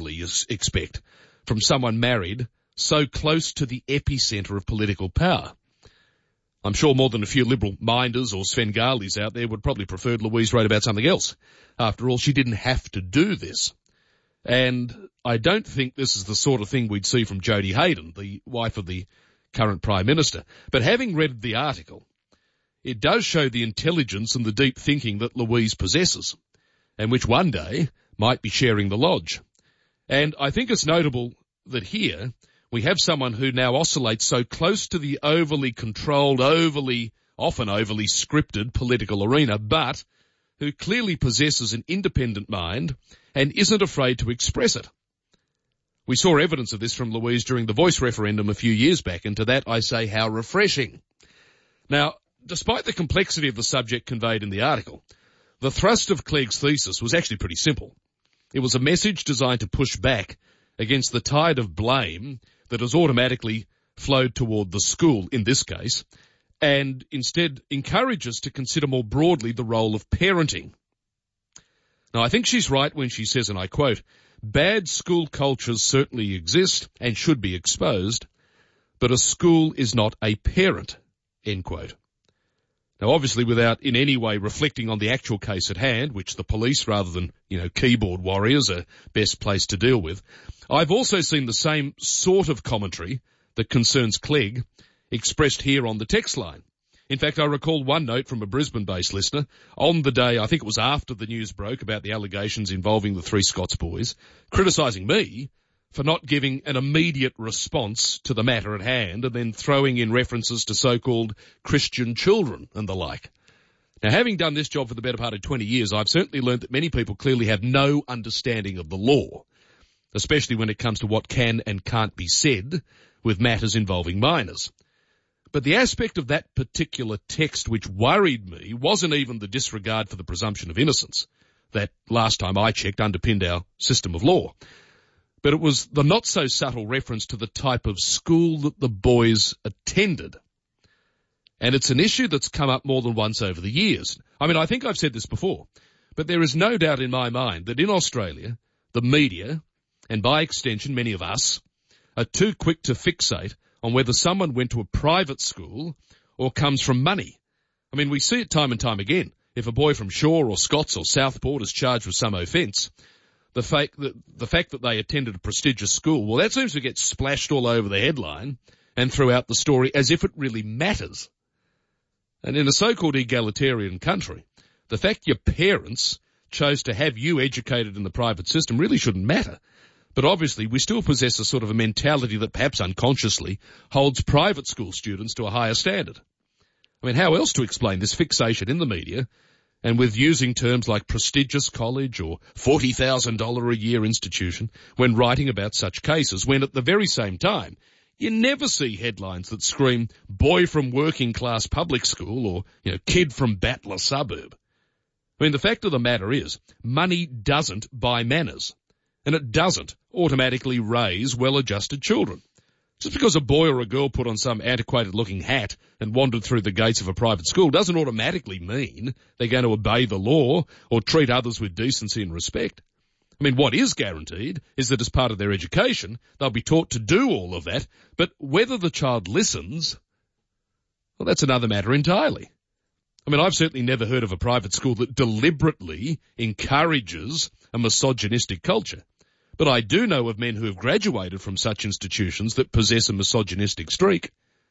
naturally expect from someone married so close to the epicentre of political power. I'm sure more than a few liberal minders or Svengalis out there would probably prefer Louise wrote about something else. After all, she didn't have to do this. And I don't think this is the sort of thing we'd see from Jodie Hayden, the wife of the current Prime Minister. But having read the article, it does show the intelligence and the deep thinking that Louise possesses, and which one day might be sharing the lodge. And I think it's notable that here we have someone who now oscillates so close to the overly controlled, often overly scripted political arena, but who clearly possesses an independent mind and isn't afraid to express it. We saw evidence of this from Louise during the Voice referendum a few years back, and to that I say how refreshing. Now, despite the complexity of the subject conveyed in the article, the thrust of Clegg's thesis was actually pretty simple. It was a message designed to push back against the tide of blame that has automatically flowed toward the school in this case, and instead encourage us to consider more broadly the role of parenting. Now, I think she's right when she says, and I quote, "Bad school cultures certainly exist and should be exposed, but a school is not a parent," end quote. Now, obviously, without in any way reflecting on the actual case at hand, which the police, rather than, keyboard warriors, are best placed to deal with, I've also seen the same sort of commentary that concerns Clegg expressed here on the text line. In fact, I recall one note from a Brisbane-based listener on the day, I think it was after the news broke about the allegations involving the three Scots boys, criticising me for not giving an immediate response to the matter at hand and then throwing in references to so-called Christian children and the like. Now, having done this job for the better part of 20 years, I've certainly learned that many people clearly have no understanding of the law, especially when it comes to what can and can't be said with matters involving minors. But the aspect of that particular text which worried me wasn't even the disregard for the presumption of innocence that, last time I checked, underpinned our system of law. But it was the not-so-subtle reference to the type of school that the boys attended. And it's an issue that's come up more than once over the years. I mean, I think I've said this before, but there is no doubt in my mind that in Australia, the media, and by extension many of us, are too quick to fixate on whether someone went to a private school or comes from money. I mean, we see it time and time again. If a boy from Shaw or Scots or Southport is charged with some offence, the fact that they attended a prestigious school, well, that seems to get splashed all over the headline and throughout the story as if it really matters. And in a so-called egalitarian country, the fact your parents chose to have you educated in the private system really shouldn't matter. But obviously, we still possess a sort of a mentality that perhaps unconsciously holds private school students to a higher standard. I mean, how else to explain this fixation in the media and with using terms like prestigious college or $40,000 a year institution when writing about such cases, when at the very same time, you never see headlines that scream boy from working class public school or, kid from Battler suburb. I mean, the fact of the matter is, money doesn't buy manners. And it doesn't automatically raise well-adjusted children. Just because a boy or a girl put on some antiquated-looking hat and wandered through the gates of a private school doesn't automatically mean they're going to obey the law or treat others with decency and respect. I mean, what is guaranteed is that as part of their education, they'll be taught to do all of that, but whether the child listens, well, that's another matter entirely. I mean, I've certainly never heard of a private school that deliberately encourages a misogynistic culture. But I do know of men who have graduated from such institutions that possess a misogynistic streak.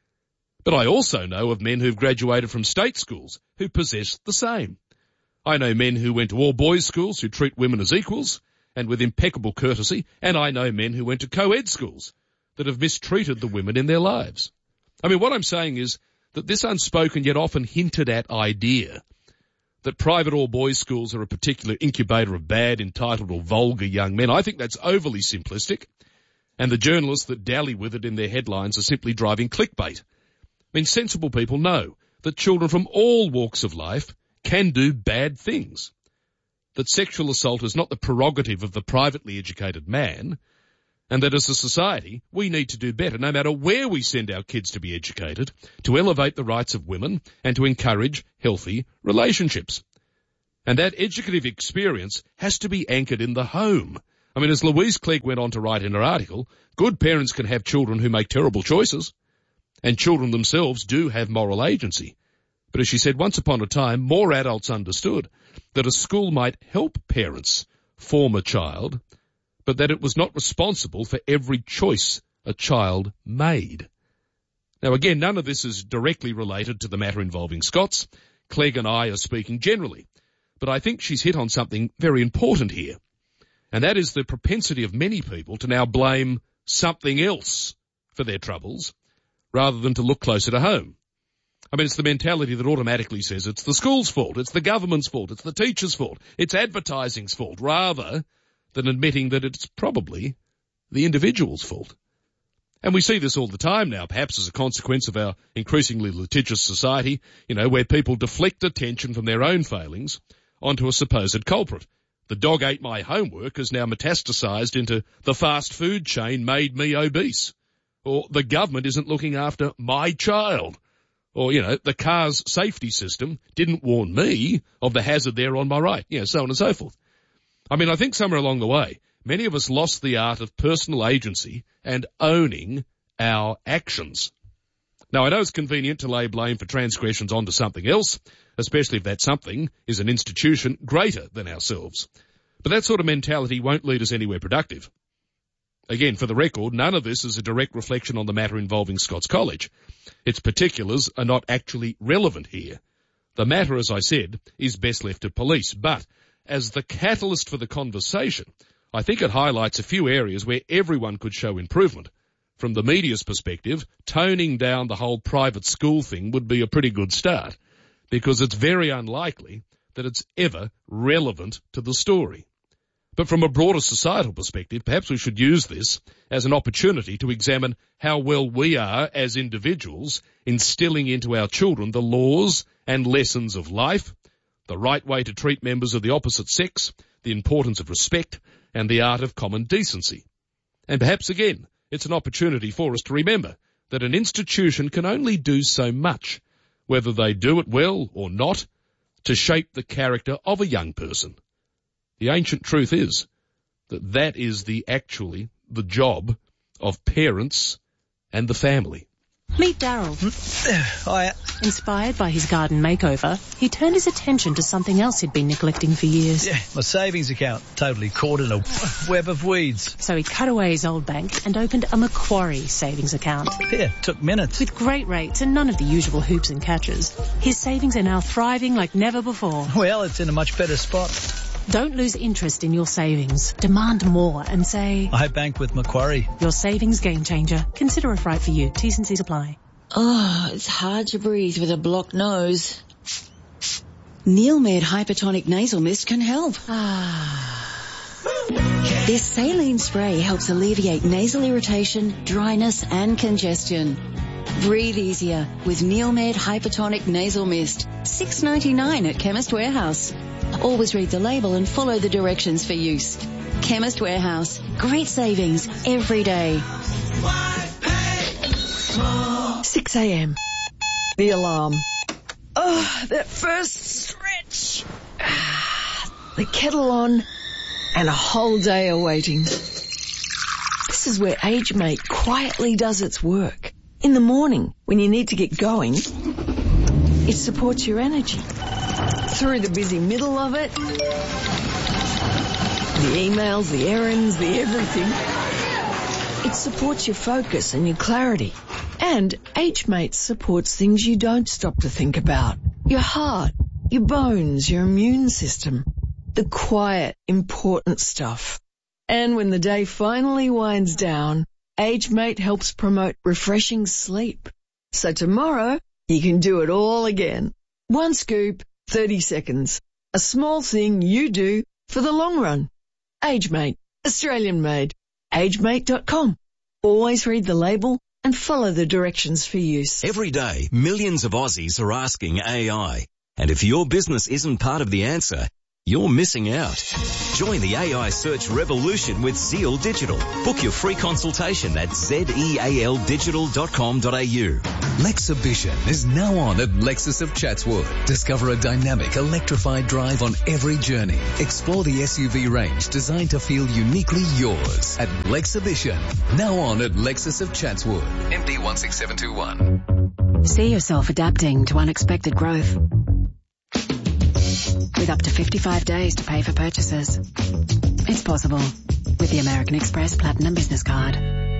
But I also know of men who've graduated from state schools who possess the same. I know men who went to all-boys schools who treat women as equals and with impeccable courtesy, and I know men who went to co-ed schools that have mistreated the women in their lives. I mean, what I'm saying is that this unspoken yet often hinted at idea that private all-boys schools are a particular incubator of bad, entitled or vulgar young men, I think that's overly simplistic, and the journalists that dally with it in their headlines are simply driving clickbait. I mean, sensible people know that children from all walks of life can do bad things, that sexual assault is not the prerogative of the privately educated man, and that as a society, we need to do better, no matter where we send our kids to be educated, to elevate the rights of women and to encourage healthy relationships. And that educative experience has to be anchored in the home, I mean, as Louise Clegg went on to write in her article, good parents can have children who make terrible choices, and children themselves do have moral agency. But as she said, once upon a time, more adults understood that a school might help parents form a child, but that it was not responsible for every choice a child made. Now again, none of this is directly related to the matter involving Scots. Clegg and I are speaking generally, but I think she's hit on something very important here, and that is the propensity of many people to now blame something else for their troubles rather than to look closer to home. I mean, it's the mentality that automatically says it's the school's fault, it's the government's fault, it's the teacher's fault, it's advertising's fault, rather than admitting that it's probably the individual's fault. And we see this all the time now, perhaps as a consequence of our increasingly litigious society, where people deflect attention from their own failings onto a supposed culprit. The dog ate my homework has now metastasized into the fast food chain made me obese. Or the government isn't looking after my child. Or, the car's safety system didn't warn me of the hazard there on my right. So on and so forth. I mean, I think somewhere along the way, many of us lost the art of personal agency and owning our actions. Now, I know it's convenient to lay blame for transgressions onto something else, especially if that something is an institution greater than ourselves. But that sort of mentality won't lead us anywhere productive. Again, for the record, none of this is a direct reflection on the matter involving Scots College. Its particulars are not actually relevant here. The matter, as I said, is best left to police, but as the catalyst for the conversation, I think it highlights a few areas where everyone could show improvement. From the media's perspective, toning down the whole private school thing would be a pretty good start, because it's very unlikely that it's ever relevant to the story. But from a broader societal perspective, perhaps we should use this as an opportunity to examine how well we are as individuals instilling into our children the laws and lessons of life, the right way to treat members of the opposite sex, the importance of respect, and the art of common decency. And perhaps again, it's an opportunity for us to remember that an institution can only do so much, whether they do it well or not, to shape the character of a young person. The ancient truth is that is the job of parents and the family. Meet Daryl. Hiya. Inspired by his garden makeover, he turned his attention to something else he'd been neglecting for years. Yeah, my savings account, totally caught in a web of weeds. So he cut away his old bank and opened a Macquarie savings account. Yeah, took minutes. With great rates and none of the usual hoops and catches, his savings are now thriving like never before. Well, it's in a much better spot. Don't lose interest in your savings. Demand more and say, I bank with Macquarie. Your savings game changer. Consider if right for you. T's and C's apply. Oh, it's hard to breathe with a blocked nose. Neilmed Hypertonic Nasal Mist can help. This saline spray helps alleviate nasal irritation, dryness and congestion. Breathe easier with Neilmed Hypertonic Nasal Mist. $6.99 at Chemist Warehouse. Always read the label and follow the directions for use. Chemist Warehouse. Great savings every day. 6 a.m. The alarm. Oh, that first stretch. The kettle on and a whole day awaiting. This is where AgeMate quietly does its work. In the morning, when you need to get going, it supports your energy. Through the busy middle of it, the emails, the errands, the everything, it supports your focus and your clarity. And AgeMate supports things you don't stop to think about. Your heart, your bones, your immune system. The quiet, important stuff. And when the day finally winds down, AgeMate helps promote refreshing sleep. So tomorrow, you can do it all again. One scoop, 30 seconds. A small thing you do for the long run. AgeMate. Australian made. AgeMate.com. Always read the label and follow the directions for use. Every day, millions of Aussies are asking AI. And if your business isn't part of the answer, You're missing out. Join the AI search revolution with Zeal Digital. Book your free consultation at zealdigital.com.au. Lexhibition is now on at Lexus of Chatswood. Discover a dynamic electrified drive on every journey. Explore the SUV range designed to feel uniquely yours at Lexhibition. Now on at Lexus of Chatswood. MD 16721. See yourself adapting to unexpected growth. With up to 55 days to pay for purchases. It's possible with the American Express Platinum Business Card.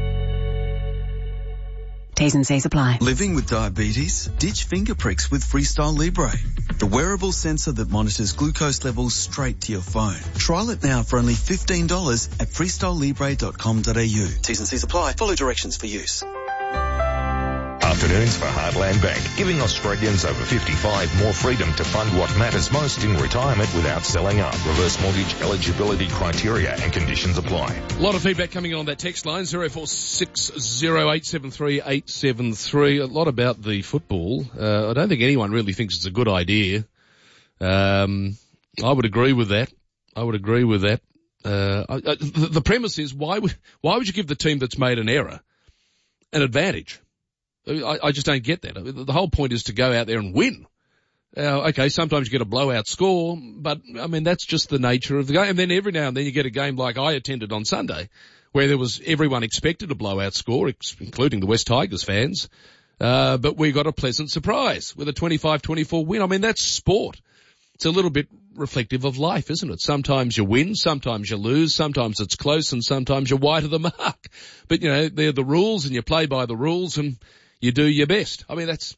T's and C's apply. Living with diabetes? Ditch finger pricks with Freestyle Libre, the wearable sensor that monitors glucose levels straight to your phone. Trial it now for only $15 at freestylelibre.com.au. T's and C's apply. Follow directions for use. Afternoons for Heartland Bank, giving Australians over 55 more freedom to fund what matters most in retirement without selling up. Reverse mortgage eligibility criteria and conditions apply. A lot of feedback coming in on that text line, 0460873873. A lot about the football. I don't think anyone really thinks it's a good idea. I would agree with that. The premise is why would you give the team that's made an error an advantage? I just don't get that. The whole point is to go out there and win. Okay, sometimes you get a blowout score, but, I mean, that's just the nature of the game. And then every now and then you get a game like I attended on Sunday, where everyone expected a blowout score, including the West Tigers fans, but we got a pleasant surprise with a 25-24 win. I mean, that's sport. It's a little bit reflective of life, isn't it? Sometimes you win, sometimes you lose, sometimes it's close, and sometimes you're wide of the mark. But, they're the rules, and you play by the rules, and you do your best. I mean, that's,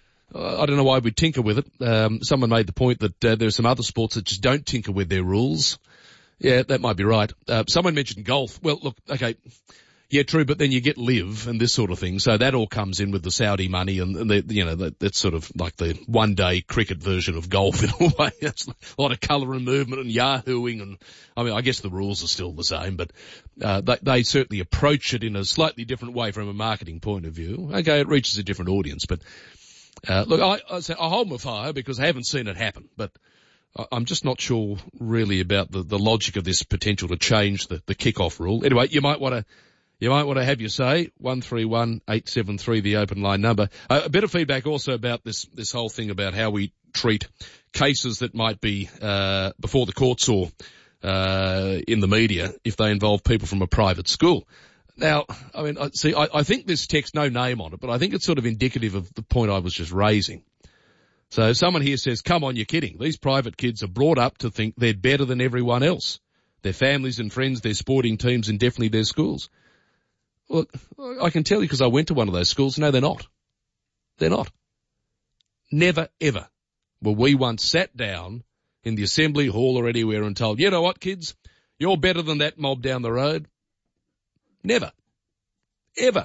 I don't know why we tinker with it. Someone made the point that there are some other sports that just don't tinker with their rules. Yeah, that might be right. Someone mentioned golf. Well, look, okay. Yeah, true, but then you get live and this sort of thing. So that all comes in with the Saudi money and that's sort of like the one-day cricket version of golf in a way. It's a lot of colour and movement and yahooing and, I mean, I guess the rules are still the same, but they certainly approach it in a slightly different way from a marketing point of view. Okay, it reaches a different audience, but look, I hold my fire because I haven't seen it happen, but I'm just not sure really about the logic of this potential to change the kick-off rule. Anyway, you might want to have your say. 131873, the open line number. A bit of feedback also about this whole thing about how we treat cases that might be before the courts or in the media if they involve people from a private school. Now, I mean, I think this text, no name on it, but I think it's sort of indicative of the point I was just raising. So someone here says, come on, you're kidding. These private kids are brought up to think they're better than everyone else. Their families and friends, their sporting teams, and definitely their schools. Look, I can tell you because I went to one of those schools. No, they're not. They're not. Never, ever were we once sat down in the assembly hall or anywhere and told, you know what, kids, you're better than that mob down the road. Never. Ever.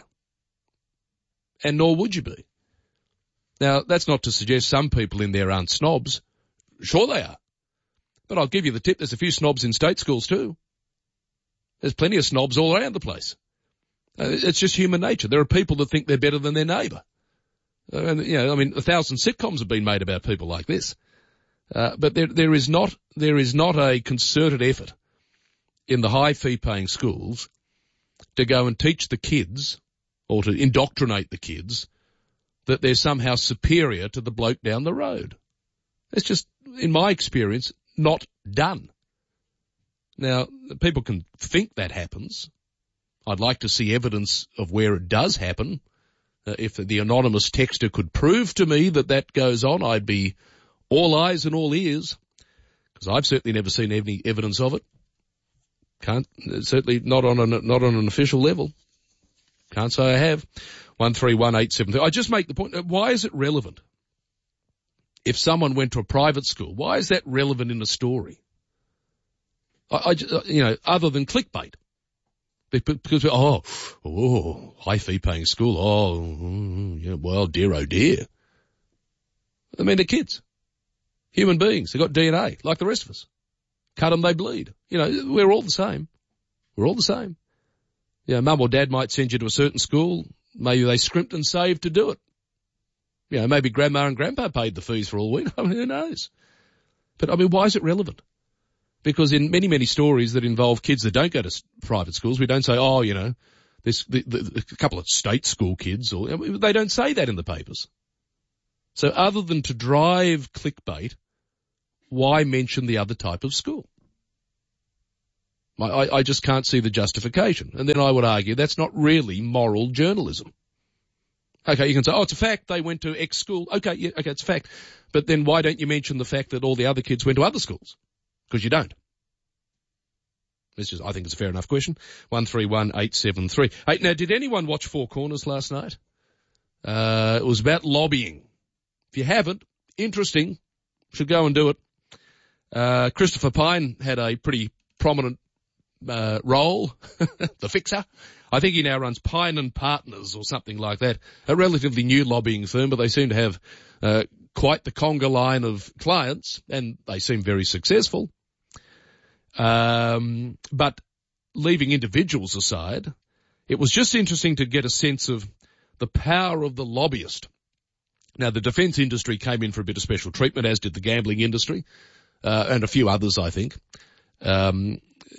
And nor would you be. Now, that's not to suggest some people in there aren't snobs. Sure they are. But I'll give you the tip, there's a few snobs in state schools too. There's plenty of snobs all around the place. It's just human nature. There are people that think they're better than their neighbour. And, 1,000 sitcoms have been made about people like this. But there is not a concerted effort in the high fee paying schools to go and teach the kids or to indoctrinate the kids that they're somehow superior to the bloke down the road. It's just, in my experience, not done. Now, people can think that happens. I'd like to see evidence of where it does happen. If the anonymous texter could prove to me that goes on, I'd be all eyes and all ears, because I've certainly never seen any evidence of it. Certainly not on an official level. Can't say I have. 131873. I just make the point, why is it relevant? If someone went to a private school, why is that relevant in a story? Other than clickbait. Because, high fee paying school, well, dear, oh dear. I mean, they're kids. Human beings. They've got DNA, like the rest of us. Cut them, they bleed. We're all the same. We're all the same. Mum or dad might send you to a certain school. Maybe they scrimped and saved to do it. Maybe grandma and grandpa paid the fees for all we know. Who knows? But, why is it relevant? Because in many, many stories that involve kids that don't go to private schools, we don't say, oh, you know, a couple of state school kids, or they don't say that in the papers. So other than to drive clickbait, why mention the other type of school? I just can't see the justification. And then I would argue that's not really moral journalism. Okay, you can say, oh, it's a fact they went to X school. Okay, yeah, okay, it's a fact. But then why don't you mention the fact that all the other kids went to other schools? Because you don't. I think it's a fair enough question. 131873. Hey, now, did anyone watch Four Corners last night? It was about lobbying. If you haven't, interesting, should go and do it. Christopher Pyne had a pretty prominent role, the fixer. I think he now runs Pyne and Partners or something like that, a relatively new lobbying firm, but they seem to have quite the conga line of clients, and they seem very successful. But leaving individuals aside, it was just interesting to get a sense of the power of the lobbyist. Now, the defence industry came in for a bit of special treatment, as did the gambling industry, and a few others, I think. I'm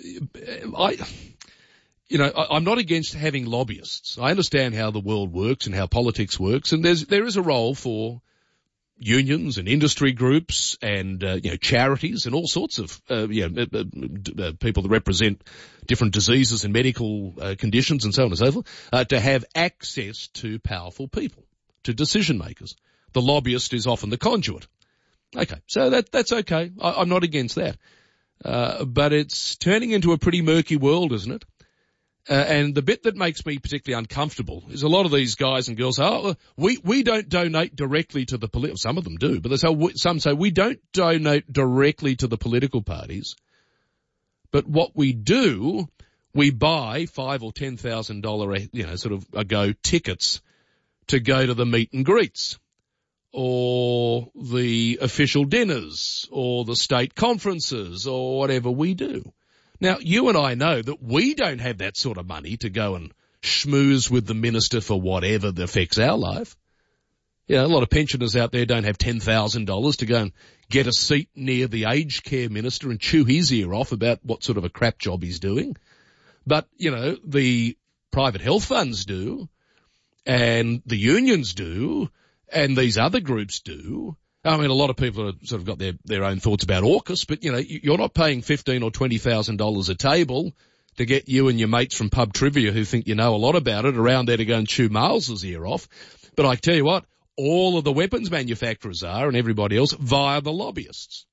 not against having lobbyists. I understand how the world works and how politics works, and there is a role for unions and industry groups and charities and all sorts of people that represent different diseases and medical conditions and so on and so forth to have access to powerful people, to decision makers. The lobbyist is often the conduit. Okay, so that's okay. I'm not against that. But it's turning into a pretty murky world, isn't it? And the bit that makes me particularly uncomfortable is a lot of these guys and girls say, we don't donate directly to the some of them do, but some say we don't donate directly to the political parties. But what we do, we buy $5,000 or $10,000, sort of a-go tickets to go to the meet and greets, or the official dinners, or the state conferences, or whatever we do. Now, you and I know that we don't have that sort of money to go and schmooze with the minister for whatever that affects our life. A lot of pensioners out there don't have $10,000 to go and get a seat near the aged care minister and chew his ear off about what sort of a crap job he's doing. But, the private health funds do, and the unions do, and these other groups do. I mean, a lot of people have sort of got their own thoughts about AUKUS, but, you're not paying $15,000 or $20,000 a table to get you and your mates from pub trivia who think you know a lot about it around there to go and chew Miles's ear off. But I tell you what, all of the weapons manufacturers are, and everybody else, via the lobbyists.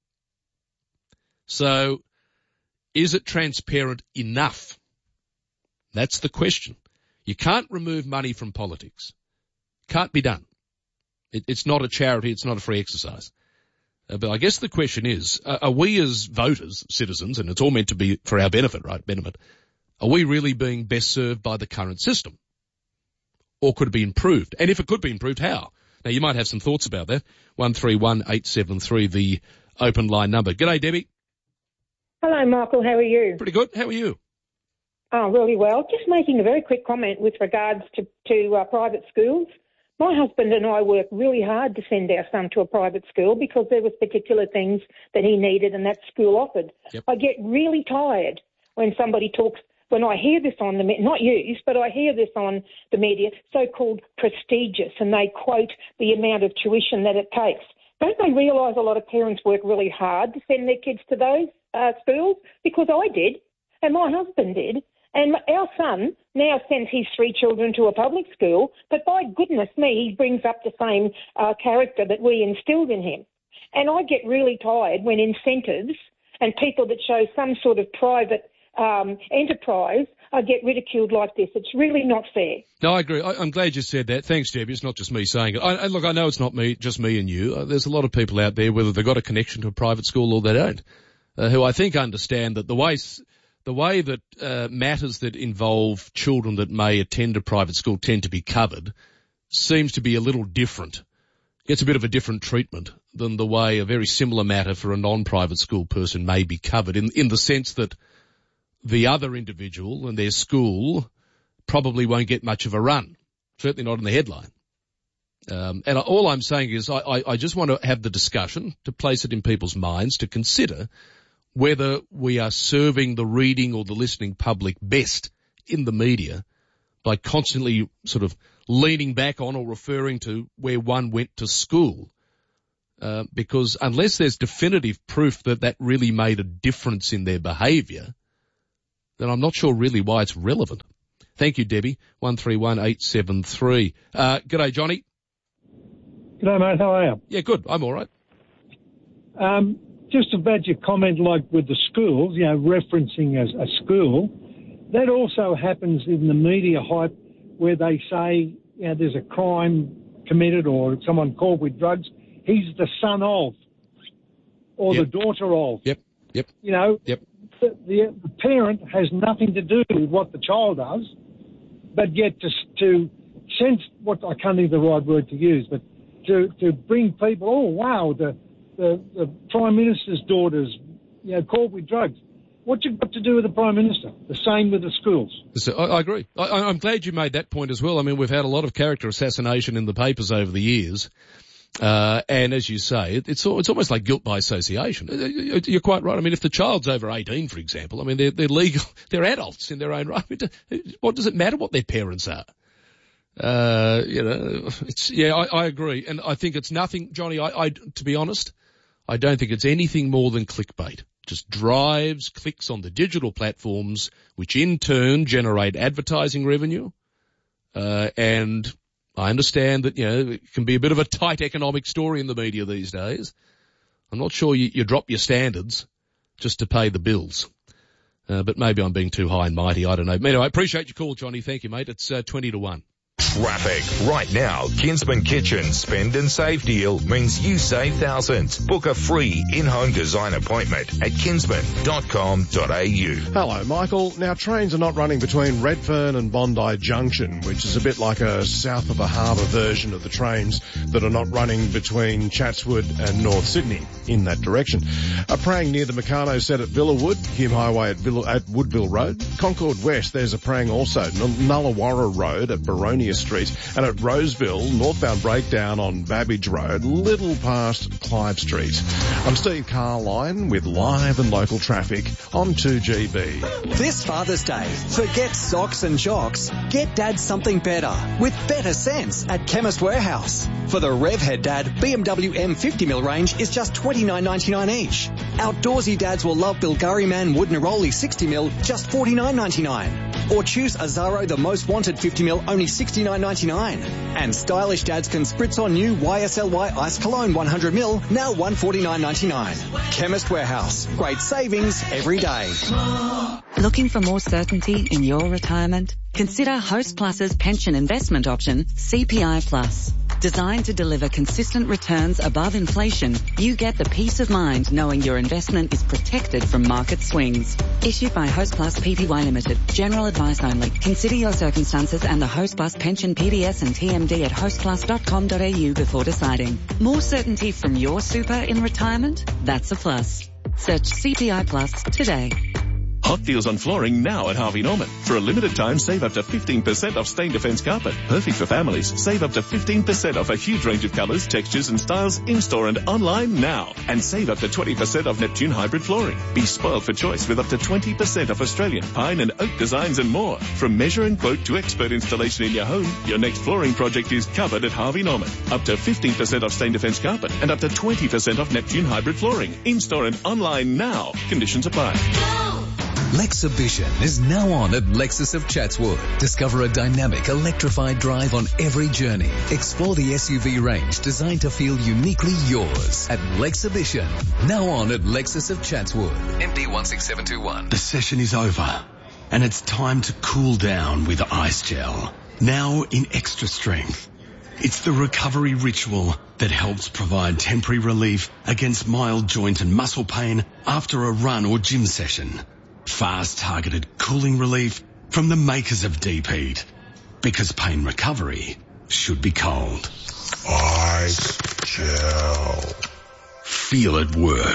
So, is it transparent enough? That's the question. You can't remove money from politics. Can't be done. It's not a charity. It's not a free exercise. But I guess the question is, are we as voters, citizens, and it's all meant to be for our benefit, right? Are we really being best served by the current system? Or could it be improved? And if it could be improved, how? Now, you might have some thoughts about that. 131873, the open line number. G'day, Debbie. Hello, Michael. How are you? Pretty good. How are you? Oh, really well. Just making a very quick comment with regards to private schools. My husband and I worked really hard to send our son to a private school because there was particular things that he needed and that school offered. Yep. I get really tired when somebody talks, when I hear this on the, not used, but I hear this on the media, so-called prestigious, and they quote the amount of tuition that it takes. Don't they realise a lot of parents work really hard to send their kids to those schools? Because I did, and my husband did. And our son now sends his 3 children to a public school, but by goodness me, he brings up the same character that we instilled in him. And I get really tired when incentives and people that show some sort of private enterprise get ridiculed like this. It's really not fair. No, I agree. I'm glad you said that. Thanks, Debbie. It's not just me saying it. Look, I know it's not just me and you. There's a lot of people out there, whether they've got a connection to a private school or they don't, who I think understand that the way that matters that involve children that may attend a private school tend to be covered seems to be a little different. It's a bit of a different treatment than the way a very similar matter for a non-private school person may be covered, in the sense that the other individual and their school probably won't get much of a run, certainly not in the headline. And all I'm saying is I just want to have the discussion, to place it in people's minds, to consider whether we are serving the reading or the listening public best in the media by constantly sort of leaning back on or referring to where one went to school. Because unless there's definitive proof that that really made a difference in their behaviour, then I'm not sure really why it's relevant. Thank you, Debbie. 131873. G'day, Johnny. G'day, mate. How are you? Yeah, good. I'm all right. Just about your comment, like with the schools, referencing a school, that also happens in the media hype where they say, there's a crime committed or someone caught with drugs. He's the son of, or the daughter of. Yep. The parent has nothing to do with what the child does, but yet to sense what, I can't think of the right word to use, but to bring people, oh wow, the Prime Minister's daughter's caught with drugs. What's it got to do with the Prime Minister? The same with the schools. So, I agree. I'm glad you made that point as well. I mean, we've had a lot of character assassination in the papers over the years. And as you say, it's almost like guilt by association. You're quite right. I mean, if the child's over 18, for example, I mean, they're legal, they're adults in their own right. What does it matter what their parents are? I agree. And I think it's nothing, Johnny, to be honest, I don't think it's anything more than clickbait. Just drives clicks on the digital platforms, which in turn generate advertising revenue. And I understand that, it can be a bit of a tight economic story in the media these days. I'm not sure you drop your standards just to pay the bills. But maybe I'm being too high and mighty. I don't know. Anyway, I appreciate your call, Johnny. Thank you, mate. It's 20-1. Traffic. Right now, Kinsman Kitchen spend and save deal means you save thousands. Book a free in-home design appointment at kinsman.com.au. Hello, Michael. Now, trains are not running between Redfern and Bondi Junction, which is a bit like a south of a harbour version of the trains that are not running between Chatswood and North Sydney in that direction. A prang near the Meccano set at Villawood, Hume Highway at Woodville Road. Concord West, there's a prang also, Nullawarra Road at Baronia Street, and at Roseville, northbound breakdown on Babbage Road, little past Clive Street. I'm Steve Carline with live and local traffic on 2GB. This Father's Day, forget socks and jocks. Get Dad something better with better sense at Chemist Warehouse. For the Revhead Dad, BMW M50mm range is just $29.99 each. Outdoorsy dads will love Bilgari Man Wood Neroli 60mm, just $49.99. Or choose Azaro the Most Wanted 50mm, only $69.99. And stylish dads can spritz on new YSLY Ice Cologne 100ml, now $149.99. Chemist Warehouse. Great savings every day. Looking for more certainty in your retirement? Consider Host Plus's pension investment option, CPI Plus. Designed to deliver consistent returns above inflation, you get the peace of mind knowing your investment is protected from market swings. Issued by Host Plus Pty Limited. General advice only. Consider your circumstances and the Host Plus pension PDS and TMD at hostplus.com.au before deciding. More certainty from your super in retirement? That's a plus. Search CPI Plus today. Hot deals on flooring now at Harvey Norman. For a limited time, save up to 15% off stain defense carpet. Perfect for families. Save up to 15% off a huge range of colours, textures and styles in-store and online now. And save up to 20% off Neptune hybrid flooring. Be spoiled for choice with up to 20% off Australian pine and oak designs and more. From measure and quote to expert installation in your home, your next flooring project is covered at Harvey Norman. Up to 15% off stain defense carpet and up to 20% off Neptune hybrid flooring. In-store and online now. Conditions apply. Lexhibition is now on at Lexus of Chatswood. Discover a dynamic, electrified drive on every journey. Explore the SUV range designed to feel uniquely yours at Lexhibition. Now on at Lexus of Chatswood. MD 16721. The session is over, and it's time to cool down with Ice Gel. Now in extra strength. It's the recovery ritual that helps provide temporary relief against mild joint and muscle pain after a run or gym session. Fast targeted cooling relief from the makers of Deep Heat. Because pain recovery should be cold. Ice Gel. Feel it work.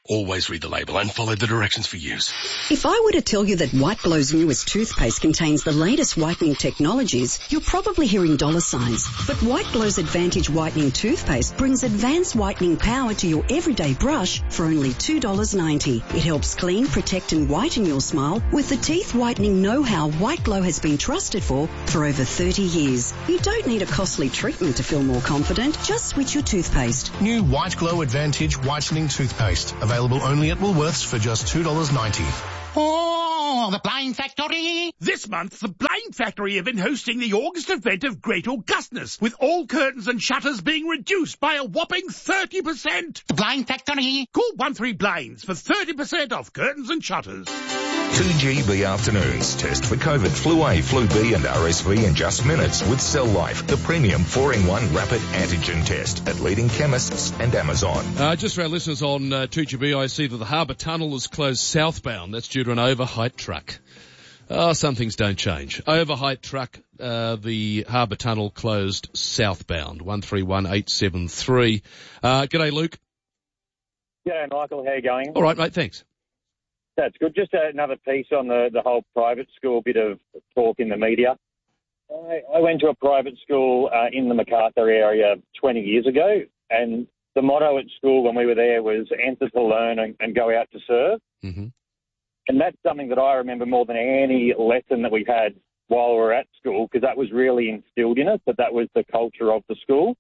Always read the label and follow the directions for use. If I were to tell you that White Glow's newest toothpaste contains the latest whitening technologies, you're probably hearing dollar signs. But White Glow's Advantage Whitening Toothpaste brings advanced whitening power to your everyday brush for only $2.90. It helps clean, protect and whiten your smile with the teeth whitening know-how White Glow has been trusted for over 30 years. You don't need a costly treatment to feel more confident. Just switch your toothpaste. New White Glow Advantage Whitening Toothpaste. Available only at Woolworths for just $2.90. Oh, the Blind Factory! This month, the Blind Factory have been hosting the August event of Great Augustness, with all curtains and shutters being reduced by a whopping 30%. The Blind Factory! Call 13Blinds for 30% off curtains and shutters. 2GB Afternoons. Test for COVID, Flu A, Flu B and RSV in just minutes with Cell Life, the premium 4-in-1 rapid antigen test at leading chemists and Amazon. Just for our listeners on 2GB, I see that the Harbour Tunnel is closed southbound. That's due to an overheight truck. Some things don't change. Overheight truck, the Harbour Tunnel closed southbound. 131873. G'day, Luke. G'day, Michael. How are you going? All right, mate. Thanks. That's good. Just another piece on the whole private school bit of talk in the media. I went to a private school in the Macarthur area 20 years ago, and the motto at school when we were there was enter to learn and go out to serve. Mm-hmm. And that's something that I remember more than any lesson that we had while we were at school, because that was really instilled in us, that was the culture of the school.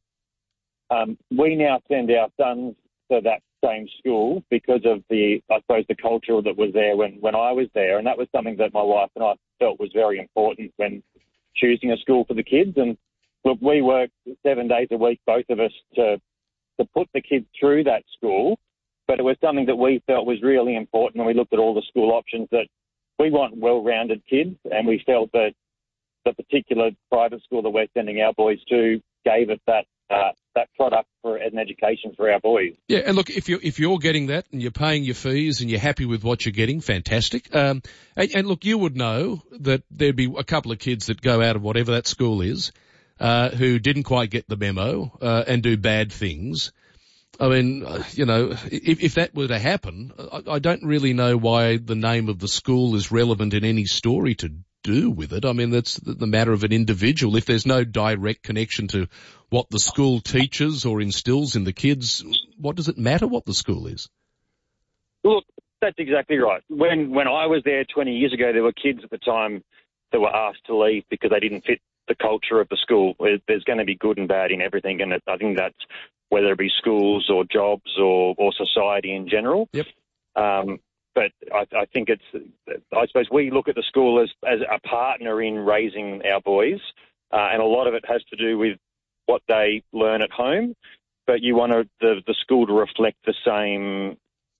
We now send our sons to that same school because of the culture that was there when I was there. And that was something that my wife and I felt was very important when choosing a school for the kids. And look, we work 7 days a week, both of us, to put the kids through that school. But it was something that we felt was really important when we looked at all the school options, that we want well-rounded kids, and we felt that the particular private school that we're sending our boys to gave us that product for an education for our boys. Yeah, and look, if you're getting that and you're paying your fees and you're happy with what you're getting, fantastic. And look, you would know that there'd be a couple of kids that go out of whatever that school is, who didn't quite get the memo, and do bad things. I mean, if that were to happen, I don't really know why the name of the school is relevant in any story to do with it. I mean, that's the matter of an individual. If there's no direct connection to what the school teaches or instills in the kids, what does it matter what the school is? Look, that's exactly right. When I was there 20 years ago, there were kids at the time that were asked to leave because they didn't fit the culture of the school. There's going to be good and bad in everything, and I think that's whether it be schools or jobs or society in general. Yep. But I think I suppose we look at the school as a partner in raising our boys, and a lot of it has to do with what they learn at home. But you want the school to reflect the same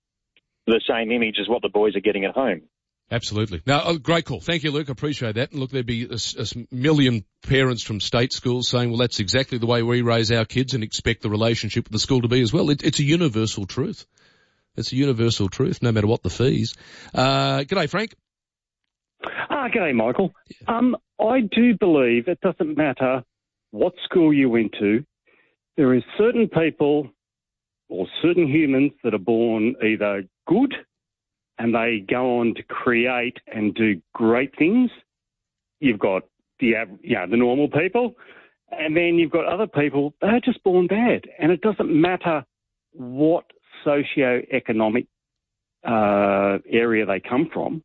image as what the boys are getting at home. Absolutely. Now, great call. Thank you, Luke. I appreciate that. And look, there'd be a million parents from state schools saying, well, that's exactly the way we raise our kids and expect the relationship with the school to be as well. It's a universal truth. It's a universal truth, no matter what the fees. G'day, Frank. G'day, Michael. I do believe it doesn't matter what school you went to. There is certain people or certain humans that are born either good and they go on to create and do great things. You've got the normal people, and then you've got other people that are just born bad. And it doesn't matter what socio-economic area they come from.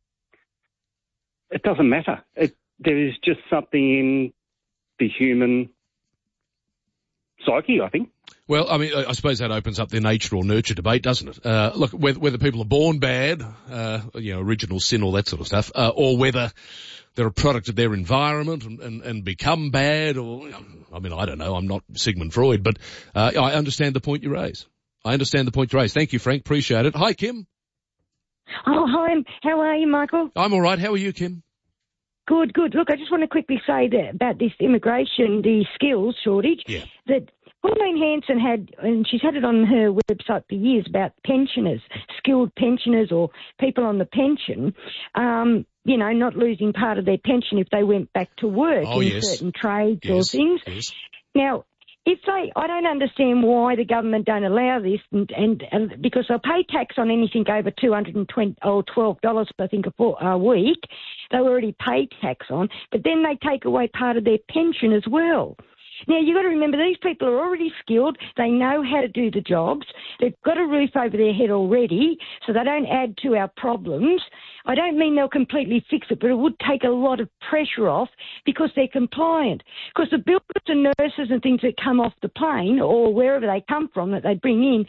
It doesn't matter. There is just something in the human psyche, I think. Well, I mean, I suppose that opens up the nature or nurture debate, doesn't it? Look, whether people are born bad, original sin, all that sort of stuff, or whether they're a product of their environment and become bad, or, I mean, I don't know. I'm not Sigmund Freud, but I understand the point you raise. Thank you, Frank. Appreciate it. Hi, Kim. Oh, hi. How are you, Michael? I'm all right. How are you, Kim? Good. Look, I just want to quickly say that about this immigration, the skills shortage, that Pauline Hanson had, and she's had it on her website for years, about pensioners, skilled pensioners or people on the pension, not losing part of their pension if they went back to work in certain trades or things. Yes. Now, I don't understand why the government don't allow this, and because they'll pay tax on anything over $220 or $12, I think, a week. They already pay tax on, but then they take away part of their pension as well. Now, you've got to remember, these people are already skilled. They know how to do the jobs. They've got a roof over their head already, so they don't add to our problems. I don't mean they'll completely fix it, but it would take a lot of pressure off because they're compliant. Because the builders and nurses and things that come off the plane or wherever they come from that they bring in,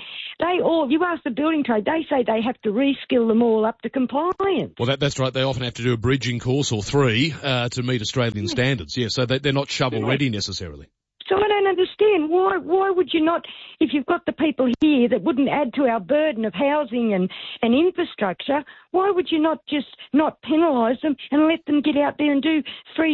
you ask the building trade, they say they have to reskill them all up to compliance. Well, that's right. They often have to do a bridging course or 3 to meet Australian standards. Yeah, so they're not shovel-ready necessarily. So I don't understand. Why would you not, if you've got the people here that wouldn't add to our burden of housing and infrastructure, why would you not just not penalise them and let them get out there and do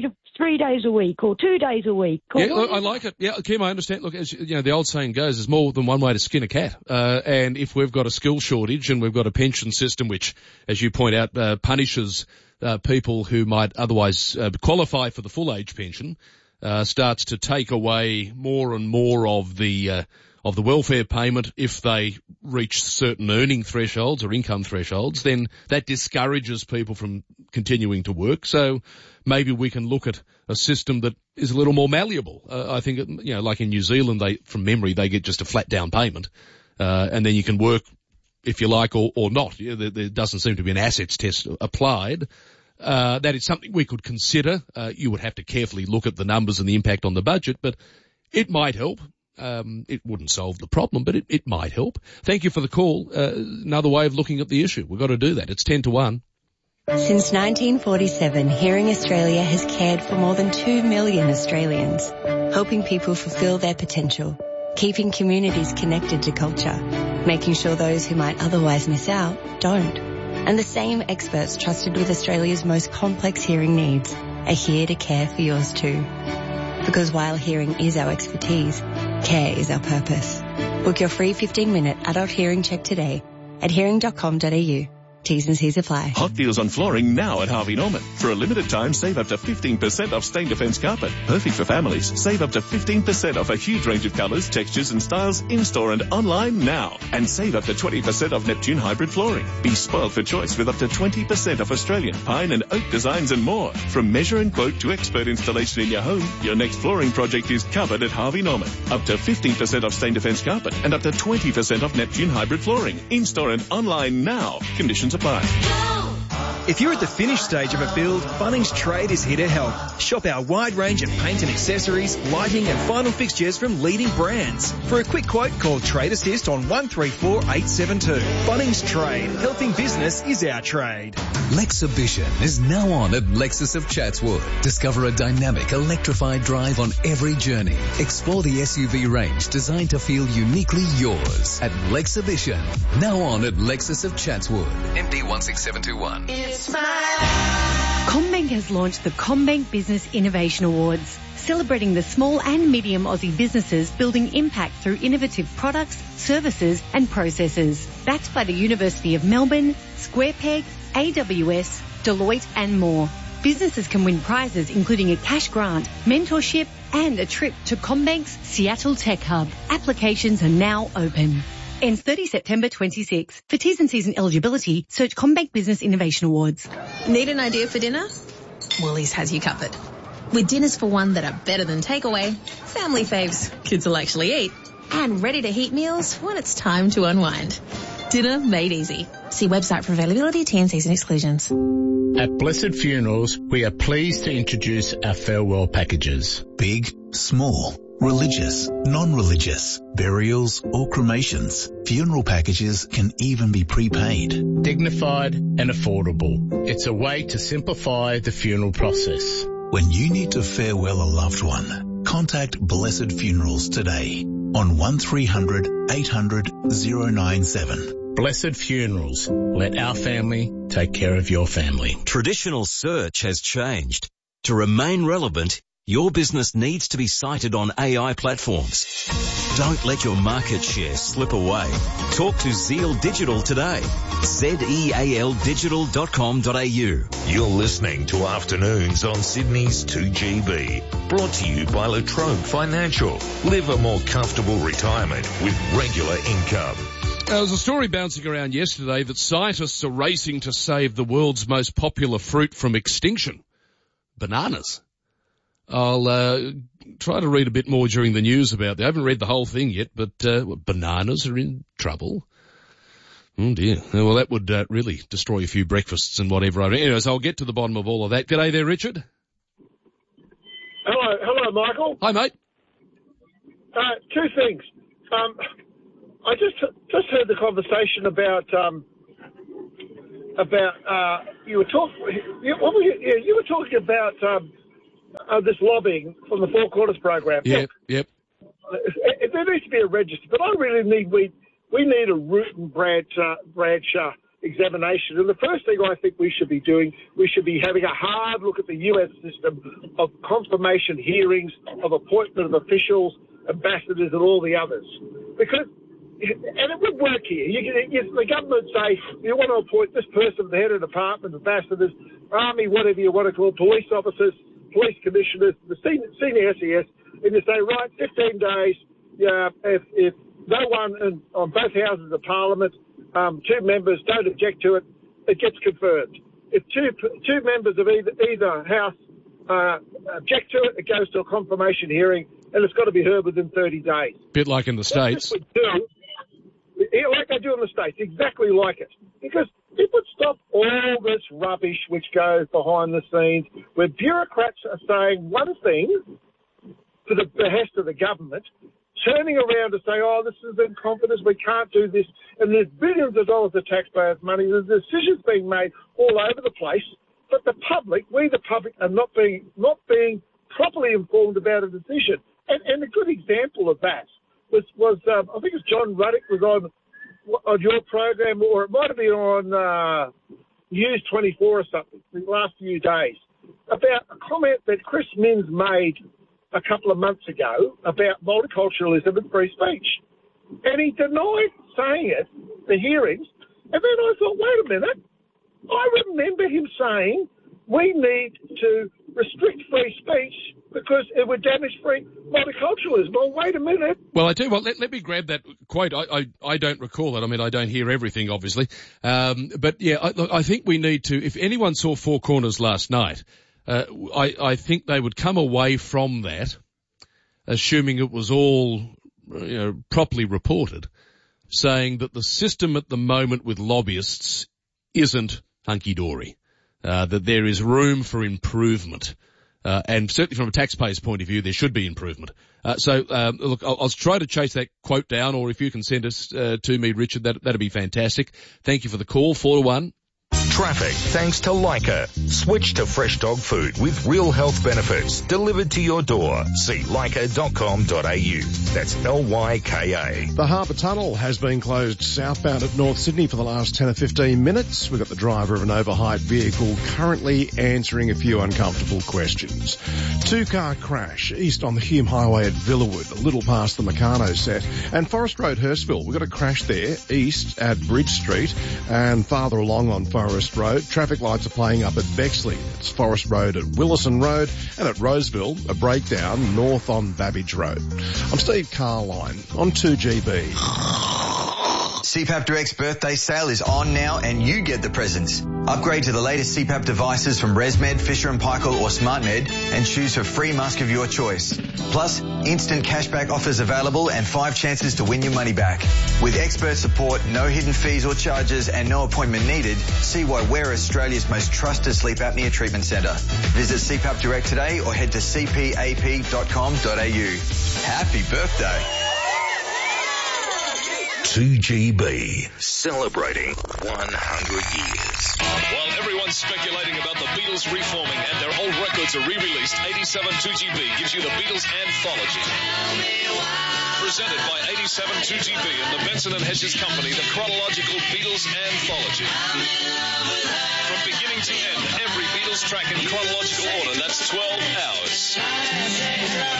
3 days a week or 2 days a week? Yeah, look, I like it. Yeah, Kim, I understand. Look, as you know, the old saying goes, there's more than one way to skin a cat. And if we've got a skill shortage and we've got a pension system which, as you point out, punishes people who might otherwise qualify for the full age pension, starts to take away more and more of the welfare payment if they reach certain earning thresholds or income thresholds, then that discourages people from continuing to work. So maybe we can look at a system that is a little more malleable. I think, like in New Zealand, from memory, they get just a flat down payment, and then you can work if you like or not. There doesn't seem to be an assets test applied. That is something we could consider. You would have to carefully look at the numbers and the impact on the budget, but it might help. It wouldn't solve the problem, but it might help. Thank you for the call. Another way of looking at the issue. We've got to do that. It's 10 to 1. Since 1947, Hearing Australia has cared for more than 2 million Australians, helping people fulfil their potential, keeping communities connected to culture, making sure those who might otherwise miss out don't. And the same experts trusted with Australia's most complex hearing needs are here to care for yours too. Because while hearing is our expertise, care is our purpose. Book your free 15-minute adult hearing check today at hearing.com.au. T's and C's apply. Hot deals on flooring now at Harvey Norman. For a limited time, save up to 15% off Stain Defence carpet. Perfect for families. Save up to 15% off a huge range of colours, textures and styles in-store and online now. And save up to 20% off Neptune hybrid flooring. Be spoiled for choice with up to 20% off Australian pine and oak designs and more. From measure and quote to expert installation in your home, your next flooring project is covered at Harvey Norman. Up to 15% off Stain Defence carpet and up to 20% off Neptune hybrid flooring. In-store and online now. Conditions apply. If you're at the finish stage of a build, Bunnings Trade is here to help. Shop our wide range of paint and accessories, lighting and final fixtures from leading brands. For a quick quote, call Trade Assist on 134 872. Bunnings Trade. Helping business is our trade. Lexhibition is now on at Lexus of Chatswood. Discover a dynamic electrified drive on every journey. Explore the SUV range designed to feel uniquely yours at Lexhibition. Now on at Lexus of Chatswood. MD 16721. CommBank has launched the CommBank Business Innovation Awards, celebrating the small and medium Aussie businesses building impact through innovative products, services and processes. Backed by the University of Melbourne, SquarePeg, AWS, Deloitte and more. Businesses can win prizes including a cash grant, mentorship and a trip to CommBank's Seattle Tech Hub. Applications are now open. Ends 30 September 26. For T's and C's and eligibility, search CommBank Business Innovation Awards. Need an idea for dinner? Woolies has you covered. With dinners for one that are better than takeaway, family faves kids will actually eat, and ready-to-heat meals when it's time to unwind. Dinner made easy. See website for availability, T&Cs and exclusions. At Blessed Funerals, we are pleased to introduce our farewell packages. Big, small, religious, non-religious, burials or cremations. Funeral packages can even be prepaid. Dignified and affordable. It's a way to simplify the funeral process. When you need to farewell a loved one, contact Blessed Funerals today on 1300 800 097. Blessed Funerals. Let our family take care of your family. Traditional search has changed. To remain relevant, Your business needs to be cited on AI platforms. Don't let your market share slip away. Talk to Zeal Digital today. zealdigital.com.au. You're listening to Afternoons on Sydney's 2GB. Brought to you by Latrobe Financial. Live a more comfortable retirement with regular income. There was a story bouncing around yesterday that scientists are racing to save the world's most popular fruit from extinction. Bananas. I'll try to read a bit more during the news about that. I haven't read the whole thing yet, but bananas are in trouble. Oh, dear. Well, that would really destroy a few breakfasts and whatever. Anyways, I'll get to the bottom of all of that. G'day there, Richard. Hello, Michael. Hi, mate. Two things. I just heard the conversation about you were talking about this lobbying from the Four Quarters program. Yep. There needs to be a register, but I really we need a root and branch examination. And the first thing I think we should be doing, we should be having a hard look at the US system of confirmation hearings, of appointment of officials, ambassadors, and all the others. Because, and it would work here. The government say, you want to appoint this person, the head of the department, ambassadors, army, whatever you want to call, police officers, police commissioners, the senior SES, and you say, right, 15 days, if no one on both houses of Parliament, two members don't object to it, it gets confirmed. If two members of either house object to it, it goes to a confirmation hearing, and it's got to be heard within 30 days. Bit like in the States. Like they do in the States, exactly like it. Because it would stop all this rubbish which goes behind the scenes, where bureaucrats are saying one thing for the behest of the government, turning around to say, oh, this is incompetence, we can't do this, and there's billions of dollars of taxpayers' money, there's decisions being made all over the place, but the public, we the public, are not being properly informed about a decision. And a good example of that was I think it's John Ruddock was on your program, or it might have been on News 24 or something, the last few days, about a comment that Chris Minns made a couple of months ago about multiculturalism and free speech. And he denied saying it, the hearings, and then I thought, wait a minute, I remember him saying we need to restrict free speech because it would damage free multiculturalism. Well, wait a minute. Well, I tell you what, let me grab that quote. I don't recall that. I mean, I don't hear everything, obviously. But yeah, I think we need to, if anyone saw Four Corners last night, I think they would come away from that, assuming it was all, properly reported, saying that the system at the moment with lobbyists isn't hunky-dory, that there is room for improvement. And certainly from a taxpayer's point of view, there should be improvement. Look, I'll try to chase that quote down, or if you can send us to me, Richard, that'd be fantastic. Thank you for the call, 4-1. Traffic thanks to Leica. Switch to fresh dog food with real health benefits delivered to your door. See leica.com.au. That's Lyka. The Harbour Tunnel has been closed southbound at North Sydney for the last 10 or 15 minutes. We've got the driver of an overheight vehicle currently answering a few uncomfortable questions. Two-car crash east on the Hume Highway at Villawood, a little past the Meccano set. And Forest Road, Hurstville. We've got a crash there east at Bridge Street and farther along on Forest Road. Traffic lights are playing up at Bexley. It's Forest Road at Willison Road, and at Roseville, a breakdown north on Babbage Road. I'm Steve Carline on 2GB. CPAP Direct's birthday sale is on now and you get the presents. Upgrade to the latest CPAP devices from ResMed, Fisher & Paykel or SmartMed and choose for free mask of your choice. Plus, instant cashback offers available and 5 chances to win your money back. With expert support, no hidden fees or charges and no appointment needed, see why we're Australia's most trusted sleep apnea treatment centre. Visit CPAP Direct today or head to cpap.com.au. Happy birthday. 2GB, celebrating 100 years. While everyone's speculating about the Beatles reforming and their old records are re-released, 87 2GB gives you the Beatles Anthology. Presented by 87 2GB and the Benson & Hedges Company, the chronological Beatles Anthology. From beginning to end, every Beatles track in chronological order, that's 12 hours.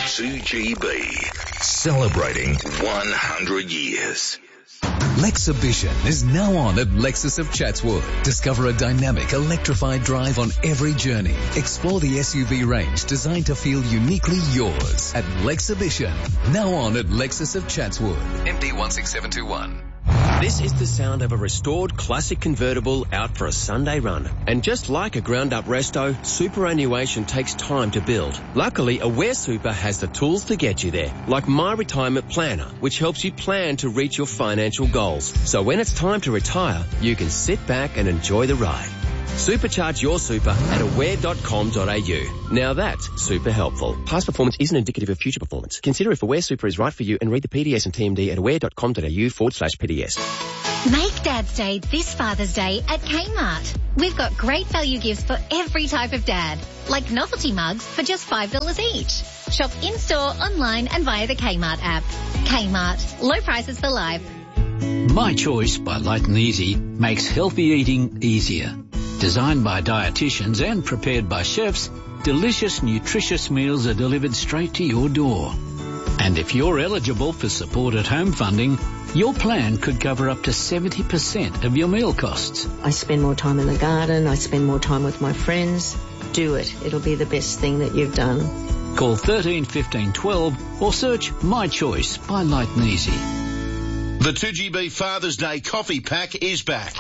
2GB, celebrating 100 years. Lexhibition is now on at Lexus of Chatswood. Discover a dynamic electrified drive on every journey. Explore the SUV range designed to feel uniquely yours at Lexhibition. Now on at Lexus of Chatswood. MD 16721. This is the sound of a restored classic convertible out for a Sunday run. And just like a ground-up resto, superannuation takes time to build. Luckily, Aware Super has the tools to get you there, like My Retirement Planner, which helps you plan to reach your financial goals. So when it's time to retire, you can sit back and enjoy the ride. Supercharge your super at aware.com.au. Now that's super helpful. Past performance isn't indicative of future performance. Consider if Aware Super is right for you and read the PDS and TMD at aware.com.au/PDS. Make Dad's Day this Father's Day at Kmart. We've got great value gifts for every type of dad, like novelty mugs for just $5 each. Shop in-store, online and via the Kmart app. Kmart. Low prices for life. My Choice by Light and Easy makes healthy eating easier. Designed by dietitians and prepared by chefs, delicious, nutritious meals are delivered straight to your door. And if you're eligible for support at home funding, your plan could cover up to 70% of your meal costs. I spend more time in the garden. I spend more time with my friends. Do it. It'll be the best thing that you've done. Call 13 15 12 or search My Choice by Light and Easy. The 2GB Father's Day coffee pack is back.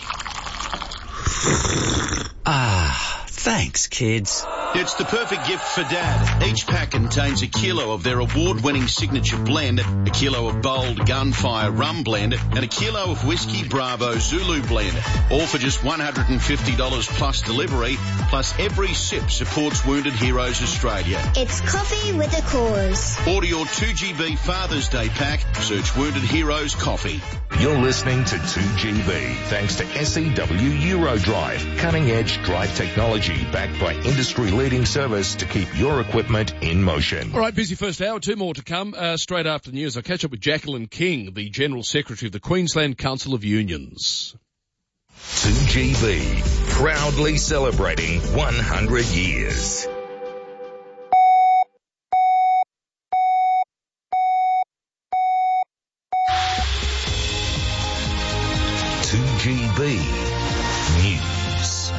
Ah, thanks, kids. It's the perfect gift for Dad. Each pack contains a kilo of their award-winning signature blend, a kilo of bold Gunfire rum blend, and a kilo of Whiskey Bravo Zulu blend. All for just $150 plus delivery, plus every sip supports Wounded Heroes Australia. It's coffee with a cause. Order your 2GB Father's Day pack. Search Wounded Heroes Coffee. You're listening to 2GB, thanks to SEW Eurodrive, cutting-edge drive technology backed by industry-leading service to keep your equipment in motion. All right, busy first hour. Two more to come. Straight after the news, I'll catch up with Jacqueline King, the General Secretary of the Queensland Council of Unions. 2GB, proudly celebrating 100 years. GB News.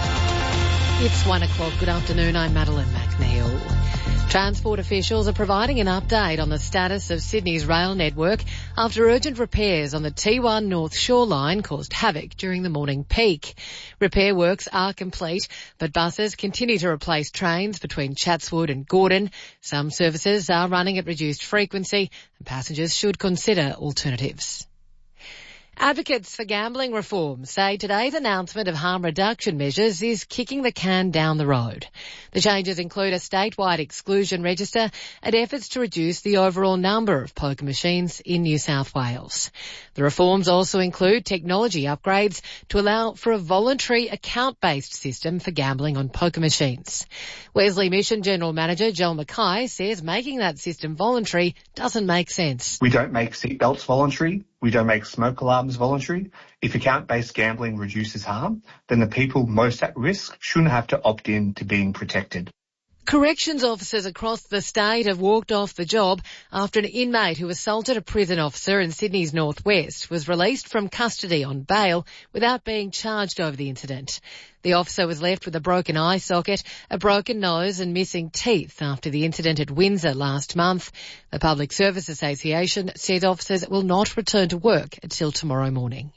It's 1 o'clock. Good afternoon. I'm Madeline McNeil. Transport officials are providing an update on the status of Sydney's rail network after urgent repairs on the T1 North Shore line caused havoc during the morning peak. Repair works are complete, but buses continue to replace trains between Chatswood and Gordon. Some services are running at reduced frequency and passengers should consider alternatives. Advocates for gambling reform say today's announcement of harm reduction measures is kicking the can down the road. The changes include a statewide exclusion register and efforts to reduce the overall number of poker machines in New South Wales. The reforms also include technology upgrades to allow for a voluntary account-based system for gambling on poker machines. Wesley Mission General Manager Joel Mackay says making that system voluntary doesn't make sense. We don't make seatbelts voluntary. We don't make smoke alarms voluntary. If account-based gambling reduces harm, then the people most at risk shouldn't have to opt in to being protected. Corrections officers across the state have walked off the job after an inmate who assaulted a prison officer in Sydney's northwest was released from custody on bail without being charged over the incident. The officer was left with a broken eye socket, a broken nose and missing teeth after the incident at Windsor last month. The Public Service Association says officers will not return to work until tomorrow morning.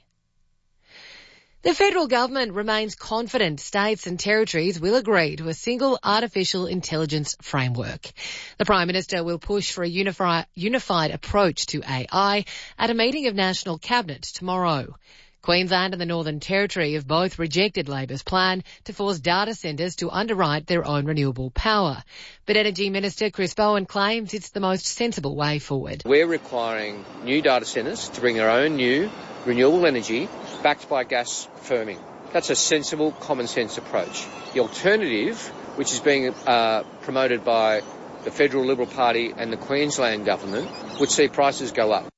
The federal government remains confident states and territories will agree to a single artificial intelligence framework. The Prime Minister will push for a unified approach to AI at a meeting of National Cabinet tomorrow. Queensland and the Northern Territory have both rejected Labor's plan to force data centres to underwrite their own renewable power. But Energy Minister Chris Bowen claims it's the most sensible way forward. We're requiring new data centres to bring their own new renewable energy backed by gas firming. That's a sensible, common sense approach. The alternative, which is being promoted by the Federal Liberal Party and the Queensland government, would see prices go up.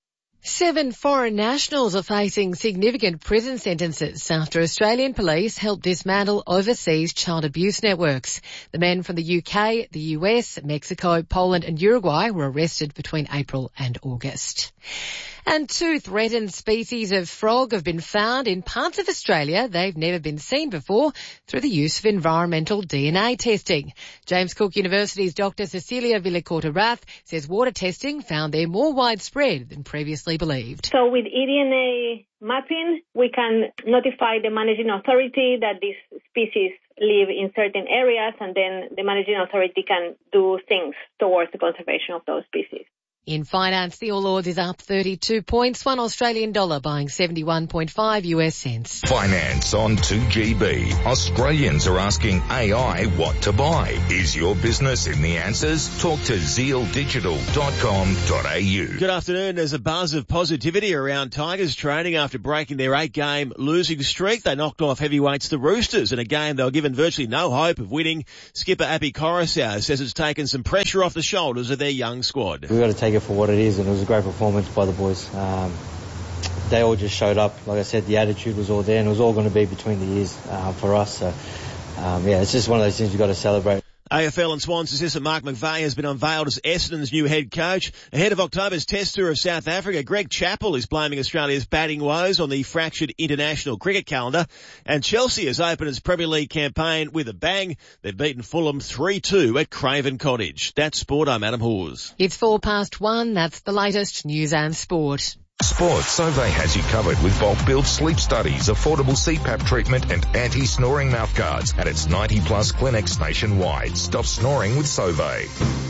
7 foreign nationals are facing significant prison sentences after Australian police helped dismantle overseas child abuse networks. The men from the UK, the US, Mexico, Poland and Uruguay were arrested between April and August. And 2 threatened species of frog have been found in parts of Australia they've never been seen before through the use of environmental DNA testing. James Cook University's Dr. Cecilia Villacorta-Rath says water testing found they're more widespread than previously believed. So with eDNA mapping, we can notify the managing authority that these species live in certain areas, and then the managing authority can do things towards the conservation of those species. In finance, the All Ords is up 32 points, $1 Australian dollar buying 71.5 US cents. Finance on 2GB. Australians are asking AI what to buy. Is your business in the answers? Talk to zealdigital.com.au. Good afternoon. There's a buzz of positivity around Tigers training after breaking their 8-game losing streak. They knocked off heavyweights the Roosters in a game they were given virtually no hope of winning. Skipper Api Coruscant says it's taken some pressure off the shoulders of their young squad. We've got to take it for what it is, and it was a great performance by the boys. They all just showed up. Like I said, the attitude was all there, and it was all going to be between the ears for us. So, it's just one of those things you've got to celebrate. AFL and Swans assistant Mark McVeigh has been unveiled as Essendon's new head coach. Ahead of October's Test tour of South Africa, Greg Chappell is blaming Australia's batting woes on the fractured international cricket calendar. And Chelsea has opened its Premier League campaign with a bang. They've beaten Fulham 3-2 at Craven Cottage. That's sport. I'm Adam Hawes. It's 1:04. That's the latest news and sport. Sports, Sauvé has you covered with bulk build sleep studies, affordable CPAP treatment and anti-snoring mouthguards at its 90-plus clinics nationwide. Stop snoring with Sauvé.